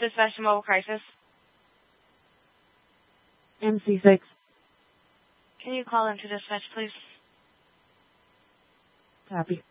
Dispatch to mobile crisis. MC6. Can you call into dispatch, please? Copy.